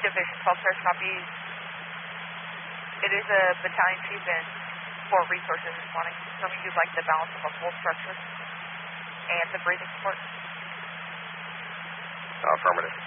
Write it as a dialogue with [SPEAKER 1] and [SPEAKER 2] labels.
[SPEAKER 1] Division 12, sir, copy. It is a battalion chief and 4 resources this morning. Confirming you'd like the balance of a full structure and the breathing support.
[SPEAKER 2] Affirmative.